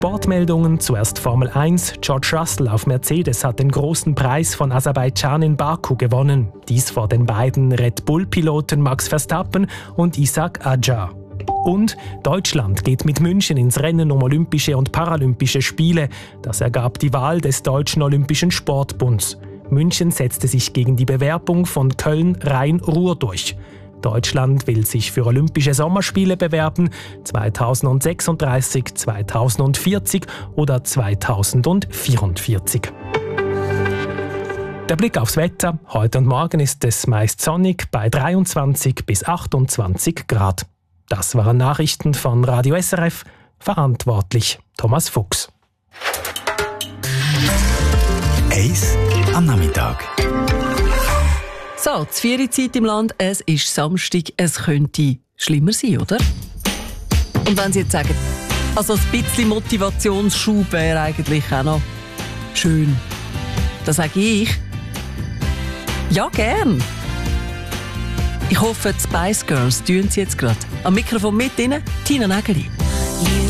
Sportmeldungen, zuerst Formel 1. George Russell auf Mercedes hat den großen Preis von Aserbaidschan in Baku gewonnen. Dies vor den beiden Red Bull-Piloten Max Verstappen und Ishak Adjar. Und Deutschland geht mit München ins Rennen um Olympische und Paralympische Spiele. Das ergab die Wahl des Deutschen Olympischen Sportbunds. München setzte sich gegen die Bewerbung von Köln-Rhein-Ruhr durch. Deutschland will sich für Olympische Sommerspiele bewerben, 2036, 2040 oder 2044. Der Blick aufs Wetter. Heute und morgen ist es meist sonnig bei 23 bis 28 Grad. Das waren Nachrichten von Radio SRF. Verantwortlich Thomas Fuchs. Eis am Nachmittag. So, die Ferienzeit im Land, es ist Samstag, es könnte schlimmer sein, oder? Und wenn Sie jetzt sagen, also ein bisschen Motivationsschub wäre eigentlich auch noch schön, dann sage ich, ja, gern. Ich hoffe, die Spice Girls tun sie jetzt gerade. Am Mikrofon mit Ihnen, Tina Nägeli.